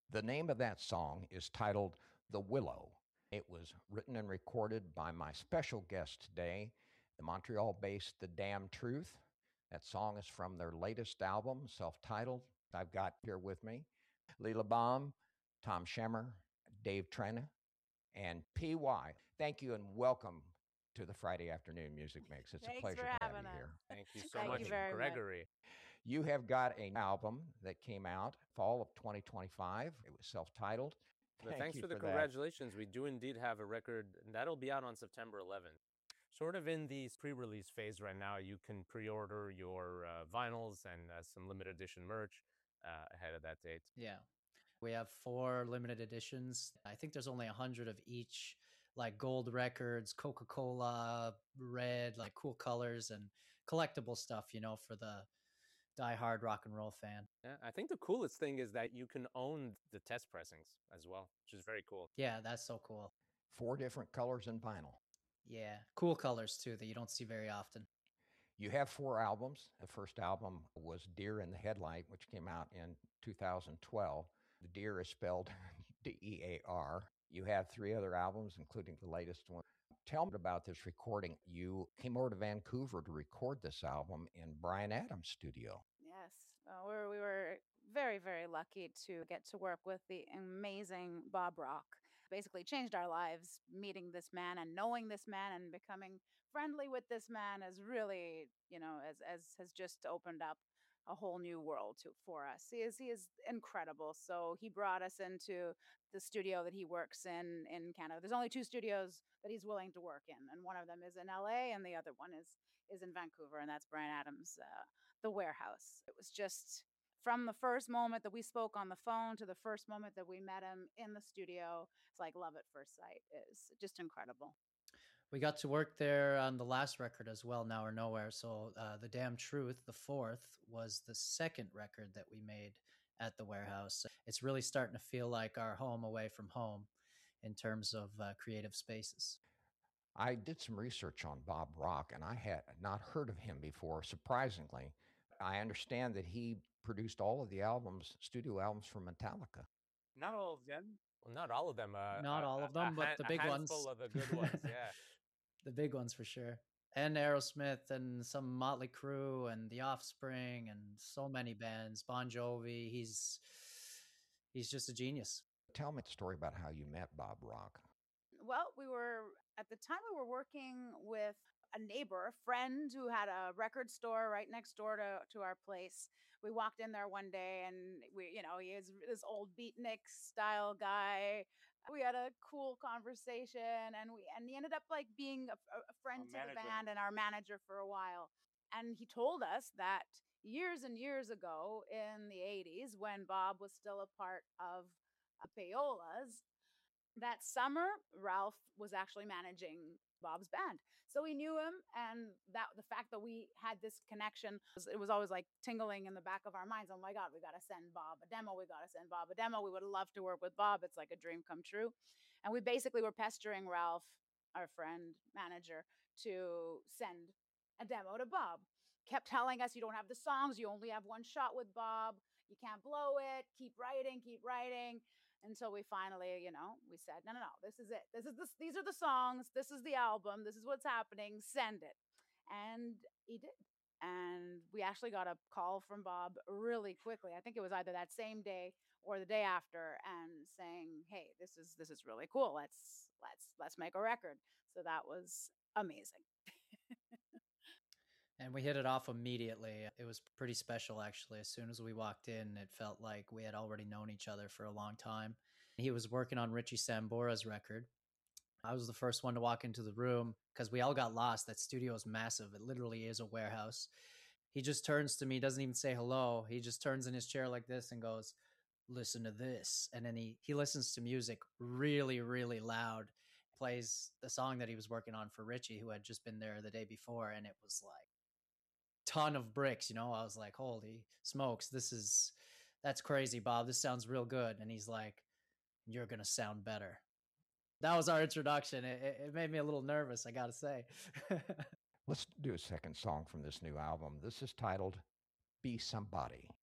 The name of that song is titled The Willow. It was written and recorded by my special guest today, the Montreal based The Damn Truth. That song is from their latest album, self titled. I've got here with me Leela Baum, Tom Schemmer, Dave Trena, and PY. Thank you and welcome to the Friday Afternoon Music Mix. It's a Thanks pleasure for to have having you us. here. Thank you so Thank much, you very much. Gregory. You have got an album that came out fall of 2025. It was self-titled. But thanks for the congratulations. We do indeed have a record, and that'll be out on September 11th. Sort of in the pre-release phase right now. You can pre-order your vinyls and some limited edition merch ahead of that date. Yeah. We have 4 limited editions. I think there's only 100 of each, like gold records, Coca-Cola, red, like cool colors and collectible stuff, for the die-hard rock and roll fan. Yeah, I think the coolest thing is that you can own the test pressings as well, which is very cool. Yeah, that's so cool. 4 different colors in vinyl. Yeah, cool colors too that you don't see very often. You have 4 albums. The first album was Deer in the Headlight, which came out in 2012. The Deer is spelled D-E-A-R. You have 3 other albums, including the latest one. Tell me about this recording. You came over to Vancouver to record this album in Bryan Adams' studio. Yes, we were very, very lucky to get to work with the amazing Bob Rock. Basically changed our lives, meeting this man and knowing this man and becoming friendly with this man has really, as has just opened up a whole new world for us. He is incredible. So he brought us into the studio that he works in Canada. There's only 2 studios that he's willing to work in, and one of them is in LA, and the other one is in Vancouver, and that's Bryan Adams' The Warehouse. It was just from the first moment that we spoke on the phone to the first moment that we met him in the studio. It's like love at first sight. Is just incredible. We got to work there on the last record as well, Now or Nowhere. So The Damn Truth, the 4th, was the second record that we made at the Warehouse. It's really starting to feel like our home away from home in terms of creative spaces. I did some research on Bob Rock, and I had not heard of him before, surprisingly. I understand that he produced all of the albums, studio albums for Metallica. Not all of them. Well, not all of them. Not all of them, but the big ones. A handful of the good ones, yeah. The big ones for sure. And Aerosmith and some Motley Crue and The Offspring and so many bands. Bon Jovi. He's just a genius. Tell me the story about how you met Bob Rock. Well, at the time we were working with a neighbor, a friend who had a record store right next door to our place. We walked in there one day and he is this old beatnik style guy. We had a cool conversation and he ended up like being a friend to the band and our manager for a while. And he told us that years and years ago in the 80s, when Bob was still a part of Payolas, that summer, Ralph was actually managing Bob's band. So we knew him, and that the fact that we had this connection, it was always like tingling in the back of our minds. Oh my God, we got to send Bob a demo. We got to send Bob a demo. We would love to work with Bob. It's like a dream come true. And we basically were pestering Ralph, our friend manager, to send a demo to Bob. Kept telling us, you don't have the songs. You only have one shot with Bob. You can't blow it. Keep writing. Until we finally, we said, no, this is it. These are the songs. This is the album. This is what's happening. Send it. And he did. And we actually got a call from Bob really quickly. I think it was either that same day or the day after, and saying, hey, this is really cool. Let's make a record. So that was amazing. And we hit it off immediately. It was pretty special, actually. As soon as we walked in, it felt like we had already known each other for a long time. He was working on Richie Sambora's record. I was the first one to walk into the room because we all got lost. That studio is massive. It literally is a warehouse. He just turns to me, doesn't even say hello. He just turns in his chair like this and goes, listen to this. And then he listens to music really, really loud. Plays the song that he was working on for Richie, who had just been there the day before. And it was like, ton of bricks, I was like, holy smokes, that's crazy, Bob. This sounds real good. And he's like, you're gonna sound better. That was our introduction. It made me a little nervous, I gotta say. Let's do a second song from this new album. This is titled Be Somebody.